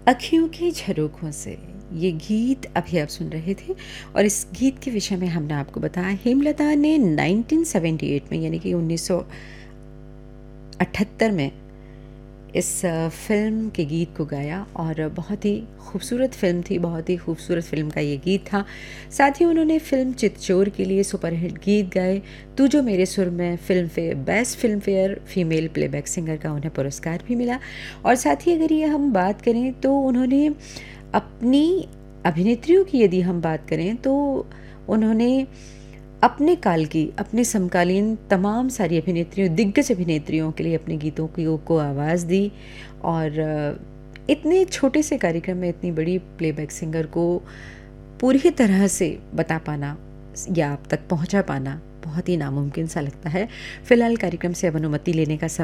अँखियों की झरोखों से ये गीत अभी आप सुन रहे थे और इस गीत के विषय में हमने आपको बताया हेमलता ने 1978 में यानी कि 1978 में इस फ़िल्म के गीत को गाया और बहुत ही खूबसूरत फ़िल्म थी, बहुत ही खूबसूरत फ़िल्म का ये गीत था। साथ ही उन्होंने फ़िल्म चितचोर के लिए सुपरहिट गीत गाए। तू जो मेरे सुर में best film fair female playback singer का उन्हें पुरस्कार भी मिला। और साथ ही अगर ये हम बात करें तो उन्होंने अपनी अभिनेत्रियों की यदि हम बात करें तो उन्होंने अपने काल की, अपने समकालीन तमाम सारी अभिनेत्रियों, दिग्गज अभिनेत्रियों के लिए अपने गीतों को आवाज़ दी और इतने छोटे से कार्यक्रम में इतनी बड़ी प्लेबैक सिंगर को पूरी तरह से बता पाना या आप तक पहुंचा पाना बहुत ही नामुमकिन सा लगता है। फ़िलहाल कार्यक्रम से अब अनुमति लेने का समय